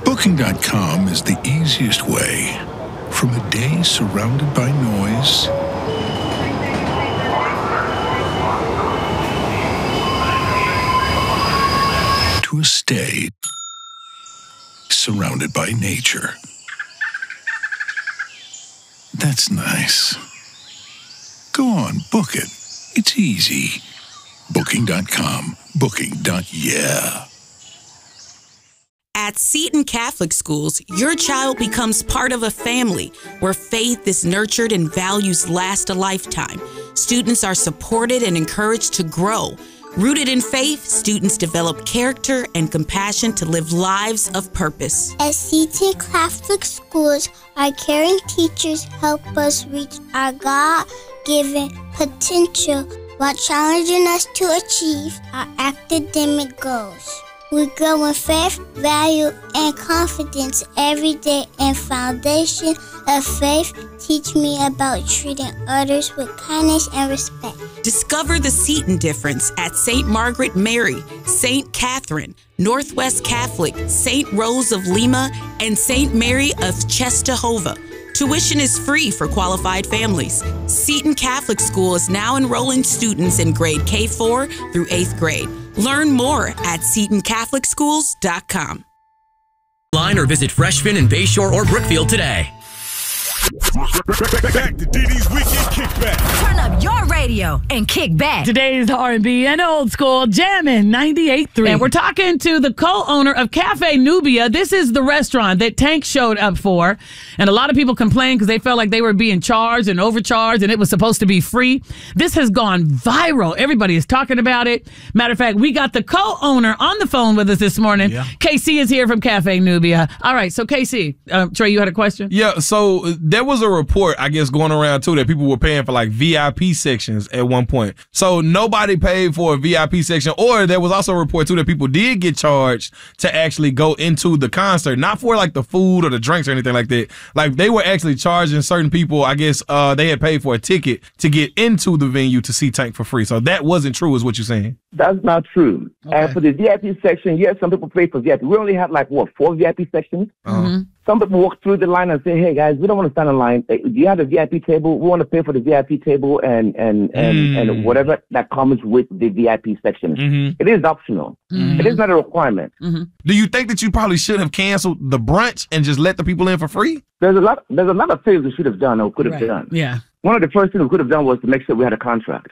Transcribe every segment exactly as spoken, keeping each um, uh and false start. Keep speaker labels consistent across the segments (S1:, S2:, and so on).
S1: Booking dot com is the easiest way. From a day surrounded by noise to a stay surrounded by nature. That's nice. Go on, book it. It's easy. Booking dot com. Booking. Yeah.
S2: At Seton Catholic Schools, your child becomes part of a family where faith is nurtured and values last a lifetime. Students are supported and encouraged to grow. Rooted in faith, students develop character and compassion to live lives of purpose.
S3: At Seton Catholic Schools, our caring teachers help us reach our God-given potential while challenging us to achieve our academic goals. We grow in faith, value, and confidence every day, and foundation of faith teach me about treating others with kindness and respect.
S2: Discover the Seton difference at Saint Margaret Mary, Saint Catherine, Northwest Catholic, Saint Rose of Lima, and Saint Mary of Czestochowa. Tuition is free for qualified families. Seton Catholic School is now enrolling students in grade K four through eighth grade. Learn more at seton catholic schools dot com.
S4: Line or visit Freshman in Bayshore or Brookfield today.
S5: Back to D D's Weekend Kickback.
S6: Turn up your radio and kick back.
S7: Today's R and B and old school jamming ninety-eight point three. And we're talking to the co-owner of Cafe Nubia. This is the restaurant that Tank showed up for. And a lot of people complained because they felt like they were being charged and overcharged and it was supposed to be free. This has gone viral. Everybody is talking about it. Matter of fact, we got the co-owner on the phone with us this morning.
S8: Yeah.
S7: K C is here from Cafe Nubia. All right, so K C, uh, Trey, you had a question?
S8: Yeah, so there was a report, I guess, going around too that people were paying for like V I P sections at one point. So nobody paid for a V I P section, or there was also a report too that people did get charged to actually go into the concert, not for like the food or the drinks or anything like that. Like they were actually charging certain people, I guess uh, they had paid for a ticket to get into the venue to see Tank for free. So that wasn't true is what you're saying.
S9: That's not true. Okay. And for the V I P section, yes, some people pay for V I P. We only have like, what, four V I P sections?
S8: Uh-huh.
S9: Some people walk through the line and say, hey, guys, we don't want to stand in line. Do you have a V I P table? We want to pay for the V I P table and and, and,
S8: mm.
S9: and whatever that comes with the V I P section.
S8: Mm-hmm.
S9: It is optional. Mm-hmm. It is not a requirement.
S7: Mm-hmm.
S8: Do you think that you probably should have canceled the brunch and just let the people in for free?
S9: There's a lot There's a lot of things we should have done or could have
S7: right.
S9: done.
S7: Yeah.
S9: One of the first things we could have done was to make sure we had a contract.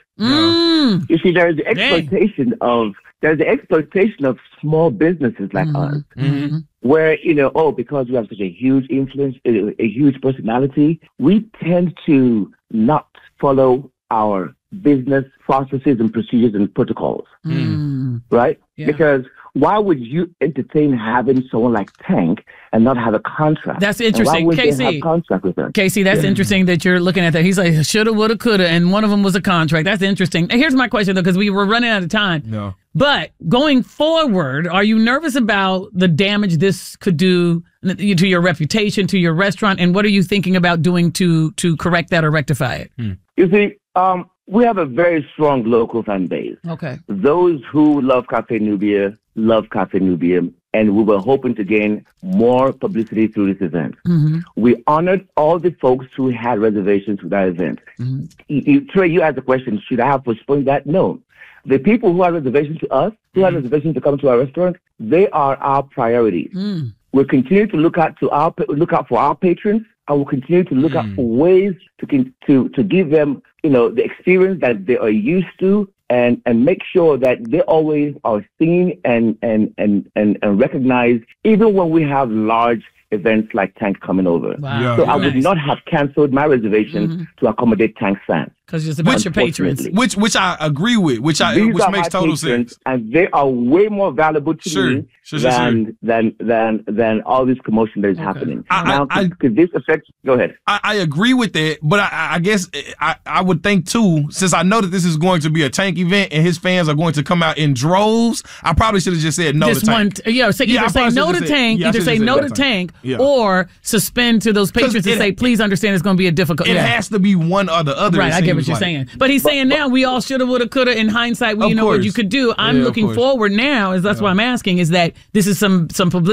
S7: Mm.
S9: You see, there's the exploitation Dang. of there's the exploitation of small businesses like
S7: mm-hmm.
S9: us.
S7: Mm-hmm.
S9: Where, you know, oh, because we have such a huge influence, a, a huge personality, we tend to not follow our business processes and procedures and protocols,
S7: mm.
S9: right?
S7: Yeah.
S9: Because why would you entertain having someone like Tank and not have a contract?
S7: That's interesting.
S9: Why
S7: K C,
S9: they have contract with them?
S7: K C, that's yeah. interesting that you're looking at that. He's like, shoulda, woulda, coulda, and one of them was a contract. That's interesting. Here's my question, though, because we were running out of time.
S8: No.
S7: But going forward, are you nervous about the damage this could do to your reputation, to your restaurant, and what are you thinking about doing to to correct that or rectify it?
S8: Hmm.
S9: You see, um, we have a very strong local fan base.
S7: Okay.
S9: Those who love Cafe Nubia love Cafe Nubia, and we were hoping to gain more publicity through this event.
S7: Mm-hmm.
S9: We honored all the folks who had reservations for that event.
S7: Mm-hmm.
S9: You, you, Trey, you asked the question, should I have postponed that? No. The people who have reservations to us, who mm-hmm. have reservations to come to our restaurant, they are our priorities.
S7: Mm.
S9: We'll continue to look out to our look out for our patrons, and we'll continue to look mm. out for ways to to to give them, you know, the experience that they are used to, and and make sure that they always are seen and and and and, and recognized, even when we have large events like Tank coming over.
S7: Wow.
S8: Yeah.
S9: So
S8: Nice.
S9: I would not have canceled my reservations
S7: mm-hmm.
S9: to accommodate Tank fans.
S7: Because it's about your patrons.
S8: Which which I agree with, which I
S9: These
S8: which
S9: are
S8: makes
S9: my
S8: total
S9: patrons,
S8: sense.
S9: and they are way more valuable to
S8: Sure.
S9: me
S8: Sure, sure,
S9: than,
S8: sure.
S9: than than than all this commotion that is
S7: Okay.
S9: happening.
S8: I-
S9: now,
S8: I-
S9: could this affect? Go ahead.
S8: I, I agree with that, but I, I guess I, I would think too, since I know that this is going to be a Tank event and his fans are going to come out in droves, I probably should have just said no
S7: Just
S8: to Tank.
S7: one, t- yeah, say,
S8: Yeah, I
S7: either say
S8: probably
S7: no
S8: should've
S7: to
S8: said-
S7: Tank,
S8: yeah, I
S7: either
S8: should've
S7: say
S8: said
S7: no
S8: no
S7: to
S8: to
S7: Tank,
S8: Yeah.
S7: or suspend to those patrons and
S8: it-
S7: say, please understand it's going to be a difficult.
S8: It
S7: yeah.
S8: has to be one or the other.
S7: Right,
S8: it
S7: I get what
S8: seems
S7: you're
S8: like.
S7: saying. But he's saying now we all shoulda, woulda, coulda. In hindsight, we
S8: Of
S7: you know what
S8: course.
S7: you could do. I'm
S8: Yeah, of
S7: looking
S8: course.
S7: forward now, is that's why I'm asking, is that this is some some publicity.